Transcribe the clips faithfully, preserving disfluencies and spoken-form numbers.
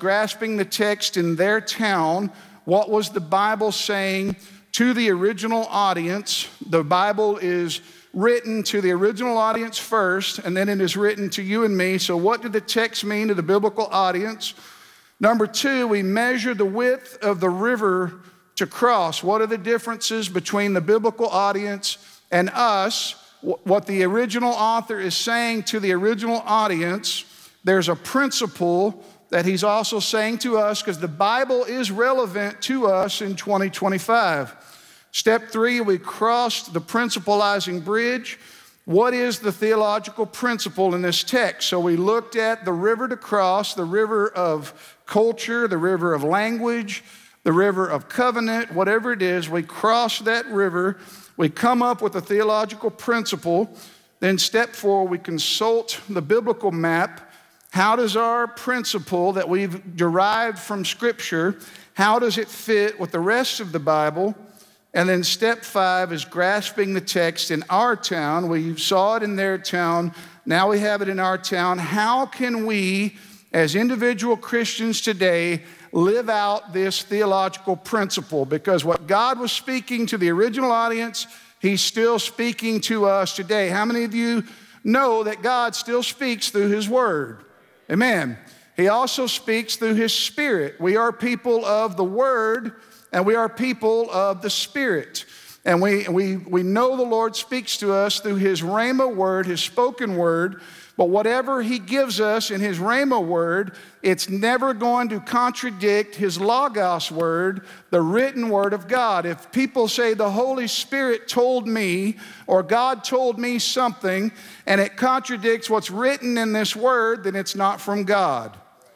grasping the text in their town. What was the Bible saying to the original audience? The Bible is written to the original audience first, and then it is written to you and me. So what did the text mean to the biblical audience? Number two, we measure the width of the river to cross. What are the differences between the biblical audience and us? What the original author is saying to the original audience, there's a principle that he's also saying to us, because the Bible is relevant to us in twenty twenty-five. Step three, we crossed the principalizing bridge. What is the theological principle in this text? So we looked at the river to cross, the river of culture, the river of language, the river of covenant, whatever it is. We cross that river. We come up with a theological principle. Then step four, we consult the biblical map. How does our principle that we've derived from Scripture, how does it fit with the rest of the Bible? And then step five is grasping the text in our town. We saw it in their town. Now we have it in our town. How can we, as individual Christians today, live out this theological principle? Because what God was speaking to the original audience, He's still speaking to us today. How many of you know that God still speaks through His Word? Amen. He also speaks through His Spirit. We are people of the Word, and we are people of the Spirit. And we, we, we know the Lord speaks to us through His Rhema word, His spoken word. But whatever He gives us in His Rhema word, it's never going to contradict His Logos word, the written word of God. If people say the Holy Spirit told me, or God told me something, and it contradicts what's written in this word, then it's not from God.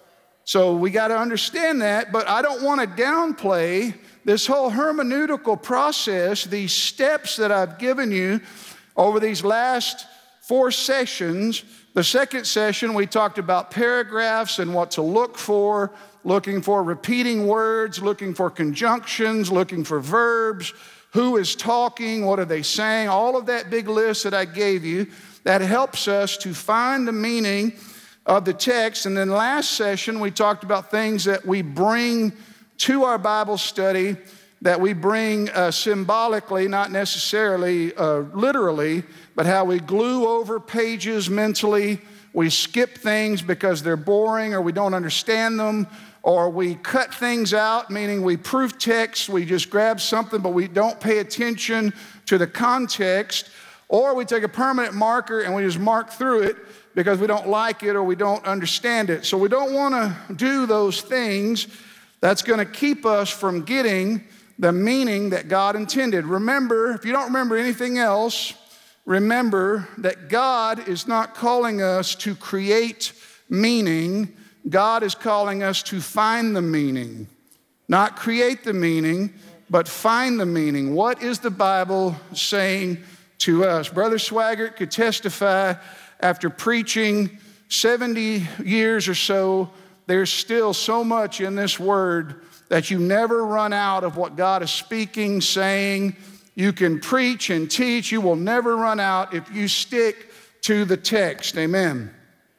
So we got to understand that, but I don't want to downplay this whole hermeneutical process, these steps that I've given you over these last four sessions. The second session, we talked about paragraphs and what to look for, looking for repeating words, looking for conjunctions, looking for verbs, who is talking, what are they saying, all of that big list that I gave you, that helps us to find the meaning of the text. And then last session, we talked about things that we bring to our Bible study, that we bring uh, symbolically, not necessarily uh, literally, but how we glue over pages mentally. We skip things because they're boring or we don't understand them, or we cut things out, meaning we proof text, we just grab something but we don't pay attention to the context, or we take a permanent marker and we just mark through it because we don't like it or we don't understand it. So we don't want to do those things. That's going to keep us from getting the meaning that God intended. Remember, if you don't remember anything else, remember that God is not calling us to create meaning. God is calling us to find the meaning. Not create the meaning, but find the meaning. What is the Bible saying to us? Brother Swaggart could testify, after preaching seventy years or so, there's still so much in this word that you never run out of what God is speaking, saying. You can preach and teach. You will never run out if you stick to the text. Amen.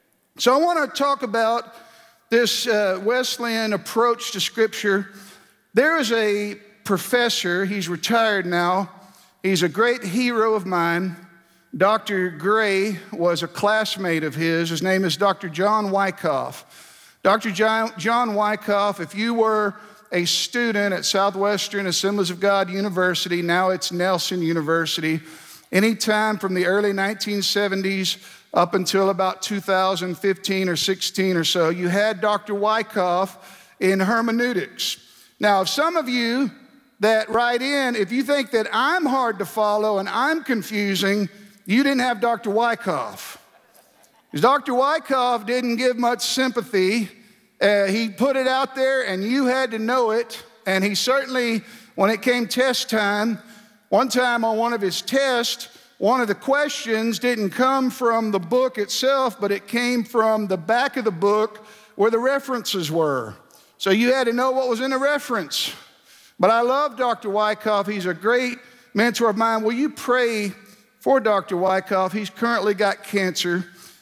So I want to talk about this uh, Wesleyan approach to Scripture. There is a professor. He's retired now. He's a great hero of mine. Doctor Gray was a classmate of his. His name is Doctor John Wyckoff. Doctor John, John Wyckoff, if you were a student at Southwestern Assemblies of God University, now it's Nelson University, anytime from the early nineteen seventies up until about two thousand fifteen or sixteen or so, you had Doctor Wyckoff in hermeneutics. Now, if some of you that write in, if you think that I'm hard to follow and I'm confusing, you didn't have Doctor Wyckoff. Because Doctor Wyckoff didn't give much sympathy. Uh, he put it out there and you had to know it. And he certainly, when it came test time, one time on one of his tests, one of the questions didn't come from the book itself, but it came from the back of the book where the references were. So you had to know what was in the reference. But I love Doctor Wyckoff. He's a great mentor of mine. Will you pray for Doctor Wyckoff? He's currently got cancer.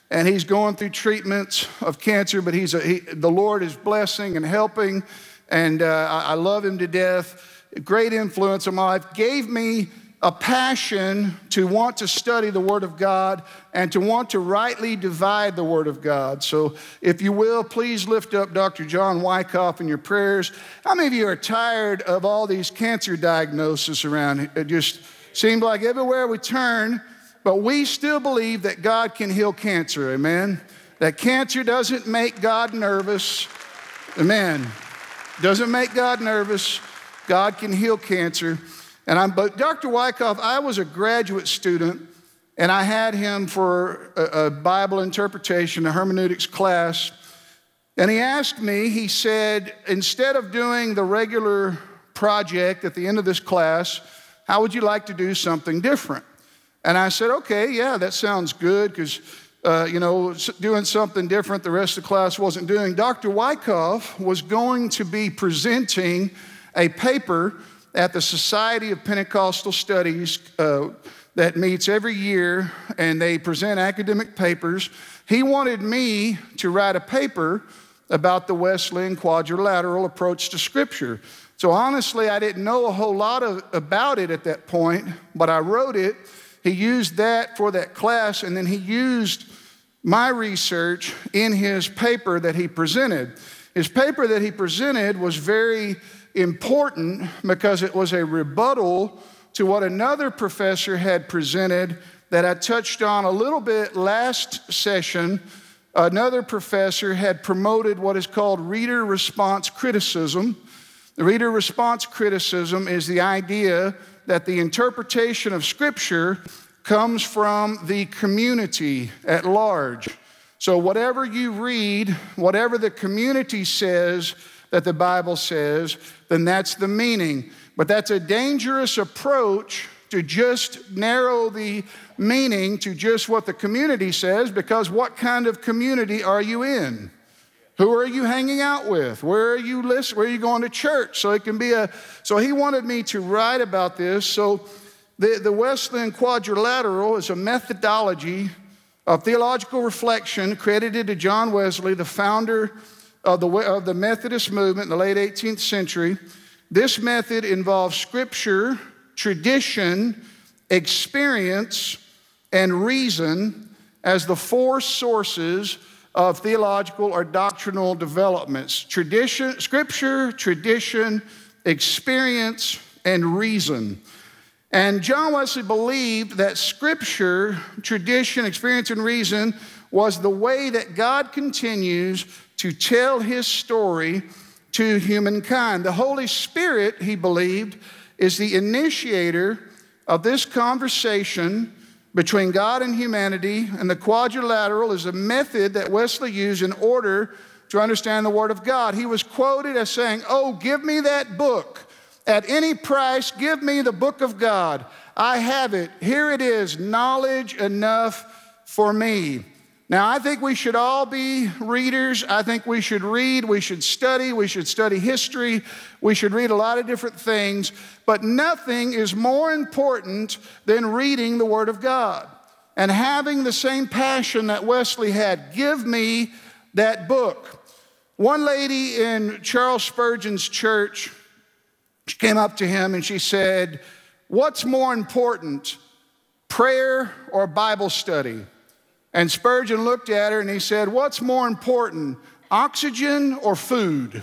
and he's going through treatments of cancer, but he's a, he, the Lord is blessing and helping, and uh, I, I love him to death. Great influence on my life. Gave me a passion to want to study the Word of God and to want to rightly divide the Word of God. So if you will, please lift up Doctor John Wyckoff in your prayers. How many of you are tired of all these cancer diagnoses around? It just seems like everywhere we turn, but we still believe that God can heal cancer, amen? That cancer doesn't make God nervous, amen? Doesn't make God nervous. God can heal cancer. And I'm, but Doctor Wyckoff, I was a graduate student, and I had him for a, a Bible interpretation, a hermeneutics class. And he asked me, he said, instead of doing the regular project at the end of this class, how would you like to do something different? And I said, okay, yeah, that sounds good, because, uh, you know, doing something different the rest of the class wasn't doing. Doctor Wyckoff was going to be presenting a paper at the Society of Pentecostal Studies uh, that meets every year, and they present academic papers. He wanted me to write a paper about the Wesleyan quadrilateral approach to Scripture. So honestly, I didn't know a whole lot of, about it at that point, but I wrote it. He used that for that class, and then he used my research in his paper that he presented. His paper that he presented was very important because it was a rebuttal to what another professor had presented that I touched on a little bit last session. Another professor had promoted what is called reader response criticism. The reader response criticism is the idea that the interpretation of Scripture comes from the community at large. So whatever you read, whatever the community says that the Bible says, then that's the meaning. But that's a dangerous approach to just narrow the meaning to just what the community says, because what kind of community are you in? Who are you hanging out with? Where are you listening? Where are you going to church? So it can be a, so he wanted me to write about this. So the, the Wesleyan quadrilateral is a methodology of theological reflection credited to John Wesley, the founder of the, of the Methodist movement in the late eighteenth century. This method involves Scripture, tradition, experience, and reason as the four sources of theological or doctrinal developments. Tradition, Scripture, tradition, experience, and reason. And John Wesley believed that Scripture, tradition, experience, and reason was the way that God continues to tell his story to humankind. The Holy Spirit, he believed, is the initiator of this conversation between God and humanity, and the quadrilateral is a method that Wesley used in order to understand the Word of God. He was quoted as saying, "Oh, give me that book. At any price, give me the book of God. I have it. Here it is, knowledge enough for me." Now, I think we should all be readers. I think we should read, we should study, we should study history, we should read a lot of different things, but nothing is more important than reading the Word of God and having the same passion that Wesley had. Give me that book. One lady in Charles Spurgeon's church, she came up to him and she said, "What's more important, prayer or Bible study?" And Spurgeon looked at her and he said, "What's more important, oxygen or food?"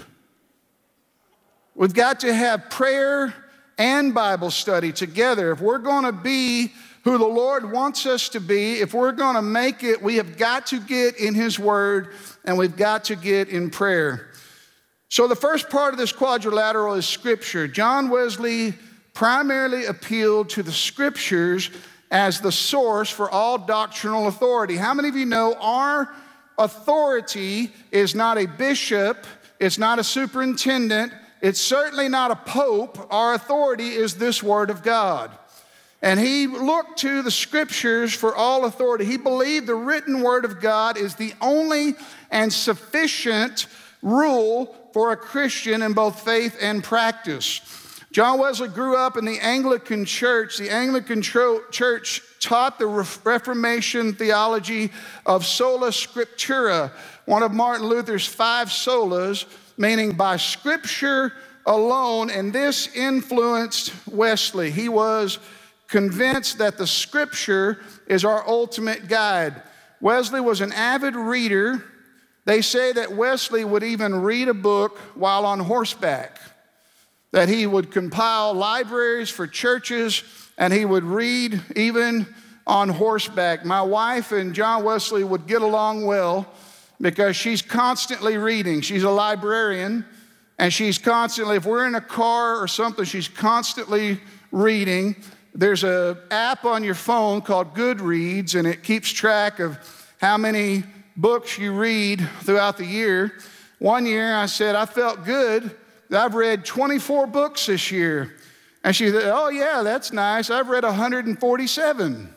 We've got to have prayer and Bible study together. If we're going to be who the Lord wants us to be, if we're going to make it, we have got to get in His Word and we've got to get in prayer. So the first part of this quadrilateral is Scripture. John Wesley primarily appealed to the Scriptures as the source for all doctrinal authority. How many of you know our authority is not a bishop, it's not a superintendent, it's certainly not a pope. Our authority is this Word of God. And he looked to the Scriptures for all authority. He believed the written Word of God is the only and sufficient rule for a Christian in both faith and practice. John Wesley grew up in the Anglican church. The Anglican tro- church taught the Re- Reformation theology of sola scriptura, one of Martin Luther's five solas, meaning by scripture alone, and this influenced Wesley. He was convinced that the scripture is our ultimate guide. Wesley was an avid reader. They say that Wesley would even read a book while on horseback, that he would compile libraries for churches, and he would read even on horseback. My wife and John Wesley would get along well because she's constantly reading. She's a librarian, and she's constantly, if we're in a car or something, she's constantly reading. There's an app on your phone called Goodreads, and it keeps track of how many books you read throughout the year. One year I said, I felt good. I've read twenty-four books this year. And she said, oh yeah, that's nice. I've read one hundred forty-seven.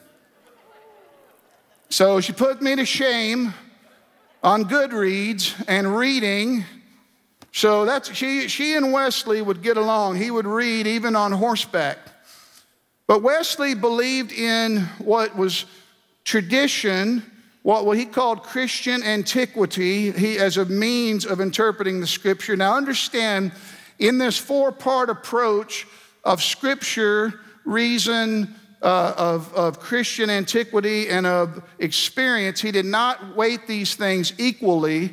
So she put me to shame on Goodreads and reading. So that's she, she and Wesley would get along. He would read even on horseback. But Wesley believed in what was tradition, what, what he called Christian antiquity, he, as a means of interpreting the scripture. Now understand, in this four-part approach of scripture, reason, uh, of, of Christian antiquity, and of experience, he did not weight these things equally.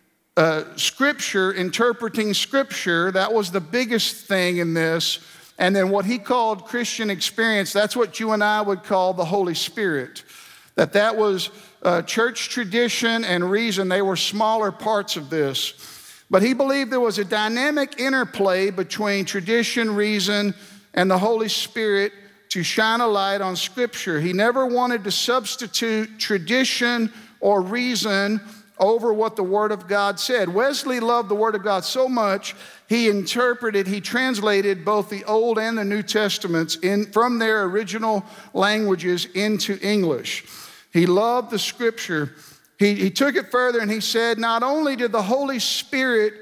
Uh, scripture, interpreting scripture, that was the biggest thing in this. And then what he called Christian experience, that's what you and I would call the Holy Spirit. That that was uh, church tradition and reason. They were smaller parts of this. But he believed there was a dynamic interplay between tradition, reason, and the Holy Spirit to shine a light on Scripture. He never wanted to substitute tradition or reason over what the Word of God said. Wesley loved the Word of God so much, he interpreted, he translated both the Old and the New Testaments in, from their original languages into English. He loved the Scripture. He, he took it further and he said, not only did the Holy Spirit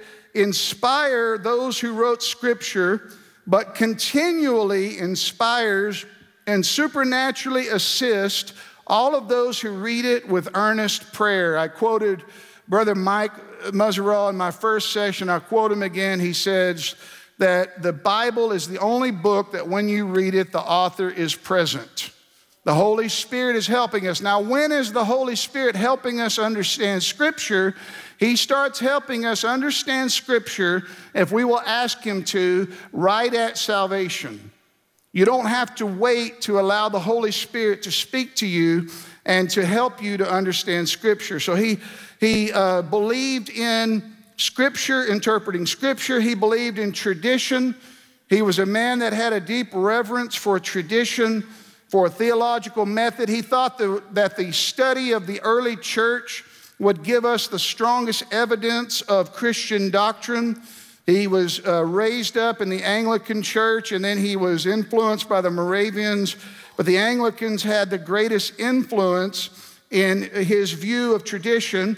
inspire those who wrote Scripture, but continually inspires and supernaturally assists all of those who read it with earnest prayer. I quoted Brother Mike Muzzarall in my first session. I'll quote him again. He says that the Bible is the only book that when you read it, the author is present. The Holy Spirit is helping us. Now, when is the Holy Spirit helping us understand Scripture? He starts helping us understand Scripture if we will ask Him to right at salvation. You don't have to wait to allow the Holy Spirit to speak to you and to help you to understand Scripture. So he, he uh, believed in Scripture, interpreting Scripture. He believed in tradition. He was a man that had a deep reverence for tradition, for a theological method. He thought the, that the study of the early church would give us the strongest evidence of Christian doctrine. He was uh, raised up in the Anglican church, and then he was influenced by the Moravians. But the Anglicans had the greatest influence in his view of tradition.